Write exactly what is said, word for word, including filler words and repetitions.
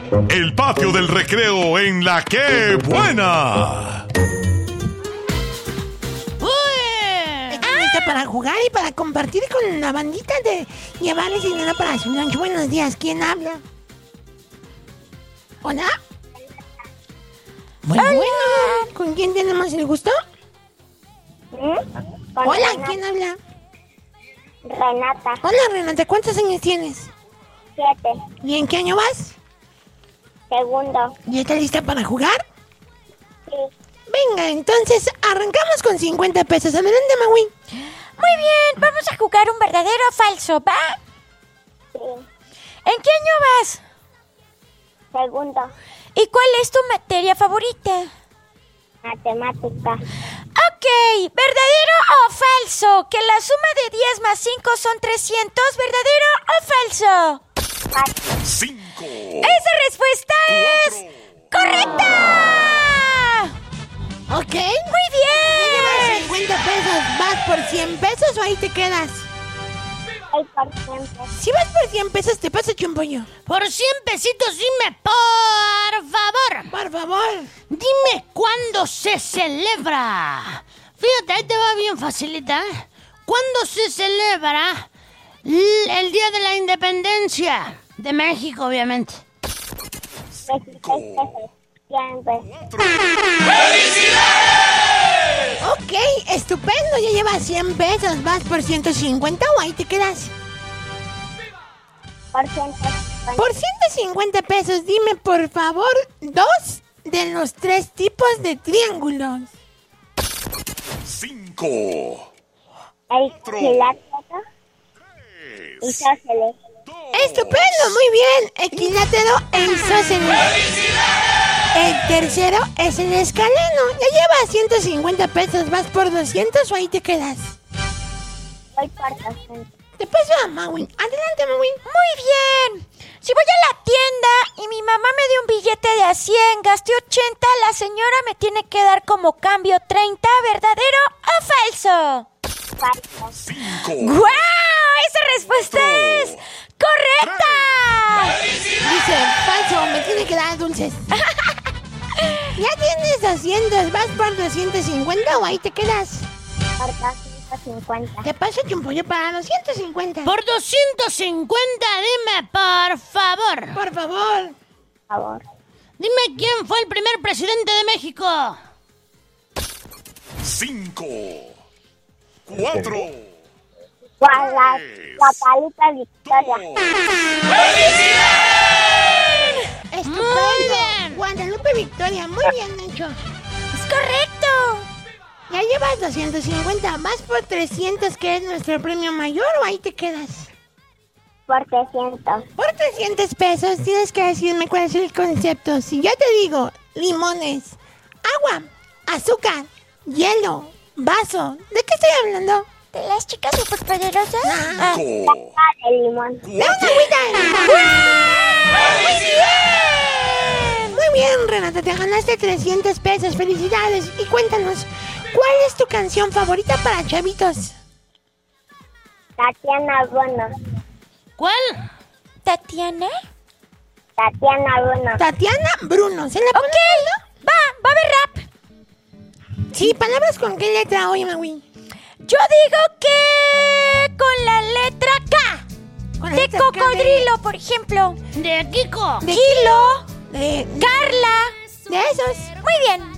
El patio del recreo en La Qué Buena. Para jugar y para compartir con la bandita de llevarles dinero para su lunch. Buenos días, ¿quién habla? ¿Hola? Muy Hola. bueno. ¿Con quién tenemos el gusto? ¿Mm? Hola, ¿quién habla? Renata. Hola, Renata, ¿cuántos años tienes? Siete. ¿Y en qué año vas? Segundo. ¿Y estás lista para jugar? Sí. Venga, entonces arrancamos con cincuenta pesos. Adelante, Maui. Muy bien, vamos a jugar un verdadero o falso, ¿va? Sí. ¿En qué año vas? Segundo. ¿Y cuál es tu materia favorita? Matemática. Ok, ¿verdadero o falso? ¿Que la suma de diez más cinco son trescientos? ¿Verdadero o falso? Falso. Cinco. ¡Esa respuesta es correcta! Ok. Muy bien. Llevas cincuenta pesos. ¿Vas por cien pesos o ahí te quedas? Voy por cien pesos. Si vas por cien pesos, te pasa Chumpollo. Por cien pesitos, dime, por favor. Por favor. Dime cuándo se celebra. Fíjate, ahí te va bien facilita. ¿eh? ¿Cuándo se celebra l- el Día de la Independencia? De México, obviamente. veintiséis pesos. cien pesos. Ok, estupendo. Ya llevas cien pesos. ¿Vas por ciento cincuenta o ahí te quedas? Por ciento cincuenta. Por ciento cincuenta pesos, dime por favor dos de los tres tipos de triángulos. Cinco. El quilátero. Isósceles. Estupendo, muy bien. Equilátero e isósceles. El tercero es el escaleno. Ya llevas ciento cincuenta pesos. ¿Vas por doscientos o ahí te quedas? Voy por doscientos. Te paso a Mawin. Adelante, Mawin. Muy bien. Si voy a la tienda y mi mamá me dio un billete de a cien, gasté ochenta, la señora me tiene que dar como cambio treinta, ¿verdadero o falso? Falso. Cinco. ¡Guau! Esa respuesta es correcta. Dice, falso, me tiene que dar dulces. Ya tienes doscientos. ¿Vas por doscientos cincuenta o ahí te quedas? Por doscientos cincuenta. Te paso un pollo para doscientos cincuenta. Por doscientos cincuenta, dime, por favor. Por favor. Por favor. Dime quién fue el primer presidente de México. Cinco. Cuatro. Guala- Guadalupe Victoria. Estupendo. Muy bien. Guadalupe Victoria, muy bien hecho. Es correcto. Ya llevas doscientos cincuenta, ¿vas por trescientos que es nuestro premio mayor o ahí te quedas? Por trescientos. Por trescientos pesos tienes que decirme cuál es el concepto. Si yo te digo limones, agua, azúcar, hielo, vaso, ¿de qué estoy hablando? ¿De las chicas superpoderosas? Ah. Cinco. Ah, de limón. ¡De una agüita de limón! ¡Muy bien! Muy bien, Renata, te ganaste trescientos pesos. ¡Felicidades! Y cuéntanos, ¿cuál es tu canción favorita para chavitos? Tatiana Bruno. ¿Cuál? ¿Tatiana? Tatiana Bruno. Tatiana Bruno. ¿Se la pone? Ok, va, va a haber rap. Sí, palabras con qué letra hoy, Maui. Yo digo que con la letra K. Con la De letra K de- cocodrilo, por ejemplo. De Kiko. De Kilo. De, Carla. de esos. Muy